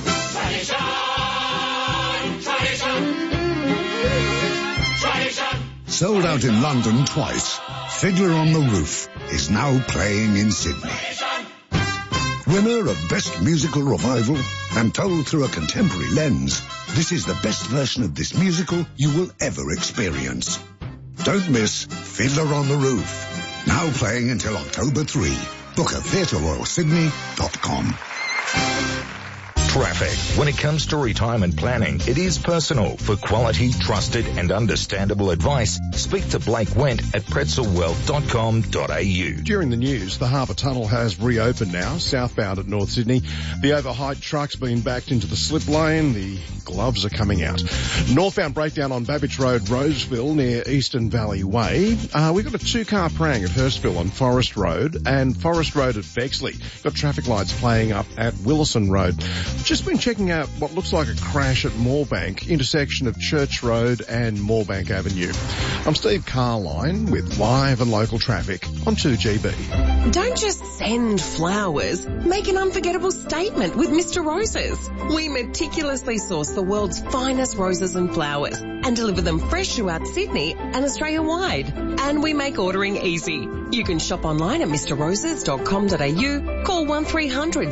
Sold out in London twice, Fiddler on the Roof is now playing in Sydney. Winner of Best Musical Revival and told through a contemporary lens, this is the best version of this musical you will ever experience. Don't miss Fiddler on the Roof. Now playing until October 3. Book at theatreroyalsydney.com. Traffic. When it comes to retirement planning, it is personal. For quality, trusted and understandable advice, speak to Blake Wendt at pretzelwealth.com.au. During the news, the Harbour Tunnel has reopened now, southbound at North Sydney. The overheight truck's been backed into the slip lane. The gloves are coming out. Northbound breakdown on Babbage Road, Roseville, near Eastern Valley Way. We've got a 2-car prang at Hurstville on Forest Road and Forest Road at Bexley. Got traffic lights playing up at Willison Road. Just been checking out what looks like a crash at Moorebank, intersection of Church Road and Moorebank Avenue. I'm Steve Carline with live and local traffic on 2GB. Don't just send flowers. Make an unforgettable statement with Mr. Roses. We meticulously source the world's finest roses and flowers and deliver them fresh throughout Sydney and Australia-wide. And we make ordering easy. You can shop online at mrroses.com.au, call 1300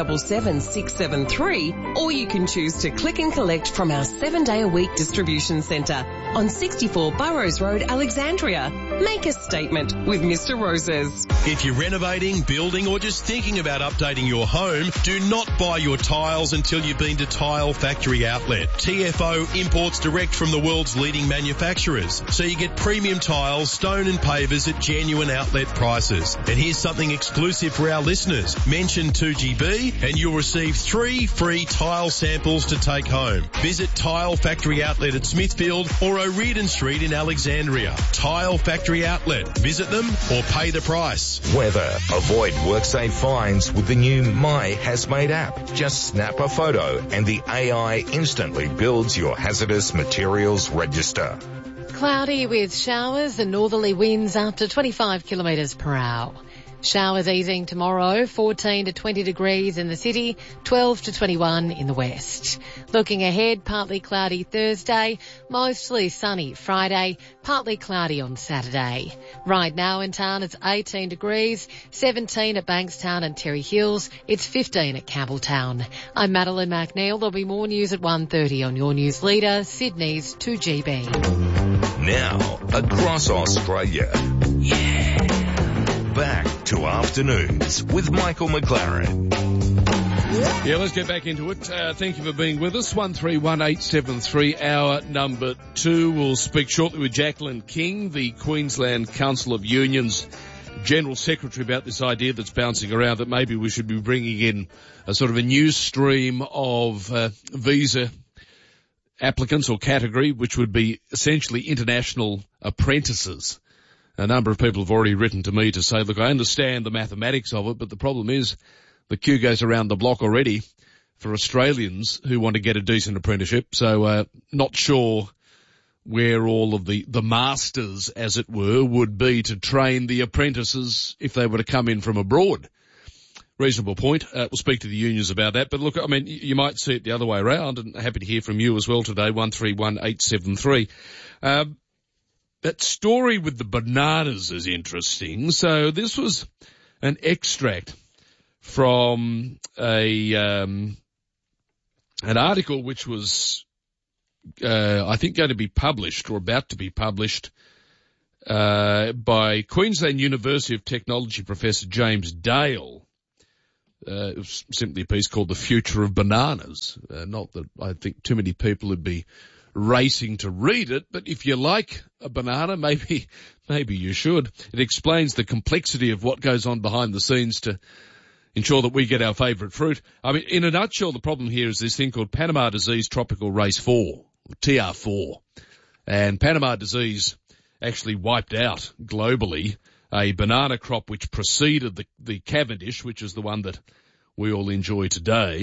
677 673, or you can choose to click and collect from our 7-day-a-week distribution centre on 64 Burrows Road, Alexandria. Make a statement with Mr. Roses. If you're renovating, building or just thinking about updating your home, do not buy your tiles until you've been to Tile Factory Outlet. TFO imports direct from the world's leading manufacturers, so you get premium tiles, stone and pavers at genuine outlet prices. And here's something exclusive for our listeners. Mention 2GB and you'll receive 3 free tile samples to take home. Visit Tile Factory Outlet at Smithfield or O'Riordan Street in Alexandria. Tile Factory Outlet. Visit them or pay the price. Weather. Avoid WorkSafe fines with the new My Hazmate app. Just snap a photo and the AI instantly builds your hazardous materials register. Cloudy with showers and northerly winds up to 25 kilometres per hour. Showers easing tomorrow, 14 to 20 degrees in the city, 12 to 21 in the west. Looking ahead, partly cloudy Thursday, mostly sunny Friday, partly cloudy on Saturday. Right now in town it's 18 degrees, 17 at Bankstown and Terry Hills, it's 15 at Campbelltown. I'm Madeline McNeil. There'll be more news at 1:30 on your news leader, Sydney's 2GB. Now, across Australia. Yeah. Back to afternoons with Michael McLaren. Yeah, let's get back into it. Thank you for being with us. 131873, hour number 2. We'll speak shortly with Jacqueline King, the Queensland Council of Unions General Secretary, about this idea that's bouncing around that maybe we should be bringing in a sort of a new stream of visa applicants or category, which would be essentially international apprentices. A number of people have already written to me to say, look, I understand the mathematics of it, but the problem is the queue goes around the block already for Australians who want to get a decent apprenticeship. So not sure where all of the masters, as it were, would be to train the apprentices if they were to come in from abroad. Reasonable point. We'll speak to the unions about that. But look, I mean, you might see it the other way around, and happy to hear from you as well today, 131873. That story with the bananas is interesting. So this was an extract from an article which was, I think, going to be published or about to be published by Queensland University of Technology Professor James Dale. It was simply a piece called The Future of Bananas. Not that I think too many people would be racing to read it, but if you like a banana, maybe you should. It explains the complexity of what goes on behind the scenes to ensure that we get our favourite fruit. I mean, in a nutshell, the problem here is this thing called Panama Disease Tropical Race 4, TR4. And Panama disease actually wiped out globally a banana crop which preceded the Cavendish, which is the one that we all enjoy today.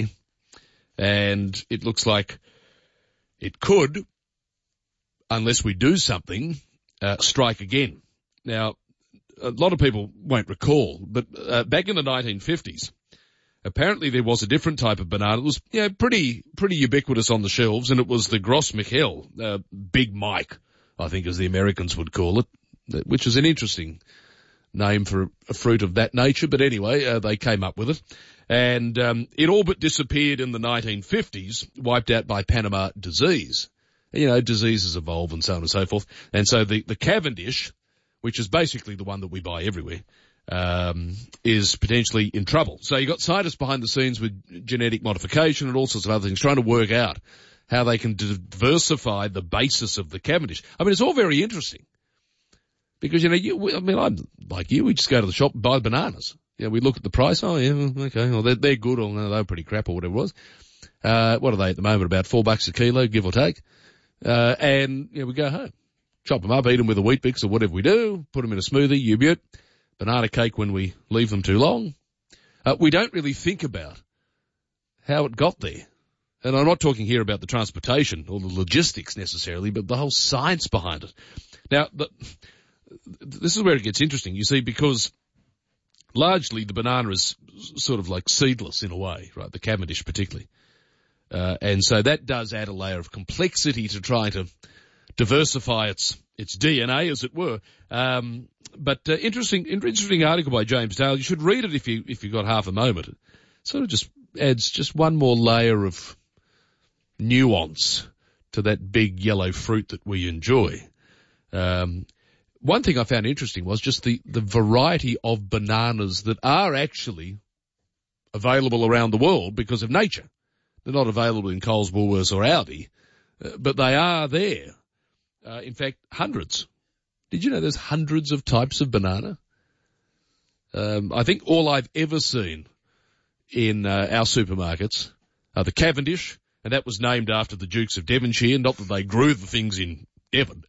And it looks like it could, unless we do something, strike again. Now, a lot of people won't recall, but back in the 1950s, apparently there was a different type of banana. It was pretty ubiquitous on the shelves, and it was the Gros Michel, Big Mike, I think as the Americans would call it, which is an interesting name for a fruit of that nature. But anyway, they came up with it. And it all but disappeared in the 1950s, wiped out by Panama disease. You know, diseases evolve and so on and so forth. And so the Cavendish, which is basically the one that we buy everywhere, is potentially in trouble. So you got scientists behind the scenes with genetic modification and all sorts of other things trying to work out how they can diversify the basis of the Cavendish. I mean, it's all very interesting because, I'm like you, we just go to the shop and buy bananas. We look at the price. Oh, yeah, okay. Well, they're good, or no, they're pretty crap, or whatever it was. What are they at the moment? About $4 a kilo, give or take. And we go home, chop them up, eat them with a Wheat Bix or whatever we do, put them in a smoothie, you-bet, banana cake when we leave them too long. We don't really think about how it got there. And I'm not talking here about the transportation or the logistics necessarily, but the whole science behind it. Now, this is where it gets interesting, you see, because largely the banana is sort of like seedless in a way, right? The Cavendish particularly. And so that does add a layer of complexity to try to diversify its DNA, as it were. But interesting article by James Dale. You should read it if you've got half a moment. It sort of just adds just one more layer of nuance to that big yellow fruit that we enjoy. One thing I found interesting was just the variety of bananas that are actually available around the world because of nature. They're not available in Coles, Woolworths or Aldi, but they are there. In fact, hundreds. Did you know there's hundreds of types of banana? I think all I've ever seen in our supermarkets are the Cavendish, and that was named after the Dukes of Devonshire, not that they grew the things in Devon.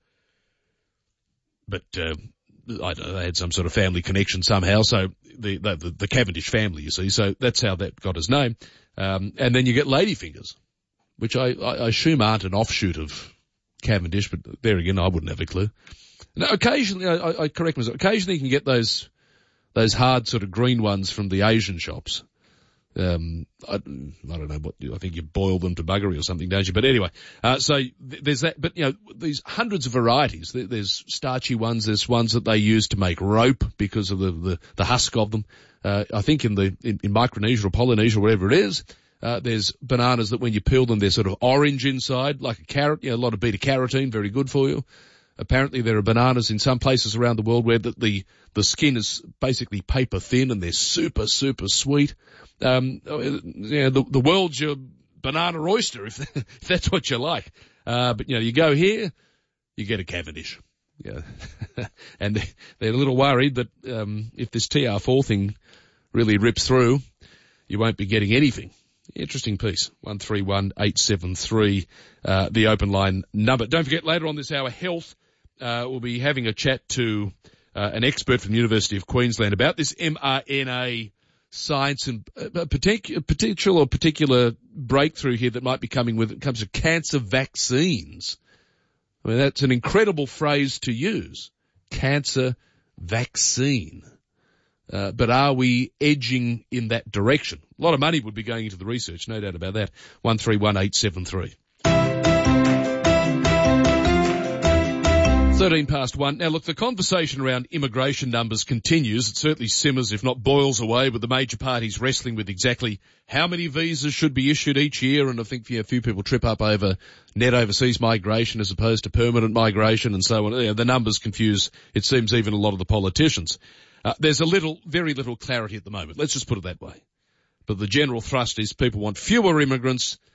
But I don't know, they had some sort of family connection somehow. So the Cavendish family, you see. So that's how that got his name. And then you get ladyfingers, which I assume aren't an offshoot of Cavendish, but there again, I wouldn't have a clue. Now, occasionally, I correct myself. Occasionally, you can get those hard sort of green ones from the Asian shops. I don't know what, I think you boil them to buggery or something, don't you? But anyway, so there's that, but these hundreds of varieties. There's starchy ones, there's ones that they use to make rope because of the husk of them. I think in Micronesia or Polynesia or whatever it is, there's bananas that when you peel them, they're sort of orange inside, like a carrot, a lot of beta carotene, very good for you. Apparently there are bananas in some places around the world where the skin is basically paper thin and they're super, super sweet. The world's your banana oyster if that's what you like. But you go here, you get a Cavendish. Yeah. And they're a little worried that, if this TR4 thing really rips through, you won't be getting anything. Interesting piece. 131873, the open line number. Don't forget, later on this hour, health. We'll be having a chat to an expert from the University of Queensland about this mRNA science and a particular breakthrough here that might be coming when it comes to cancer vaccines. I mean, that's an incredible phrase to use. Cancer vaccine. But are we edging in that direction? A lot of money would be going into the research, no doubt about that. 131873. 1:13. Now look, the conversation around immigration numbers continues. It certainly simmers, if not boils away, with the major parties wrestling with exactly how many visas should be issued each year. And I think a few people trip up over net overseas migration as opposed to permanent migration and so on. The numbers confuse, it seems, even a lot of the politicians. There's very little clarity at the moment. Let's just put it that way. But the general thrust is people want fewer immigrants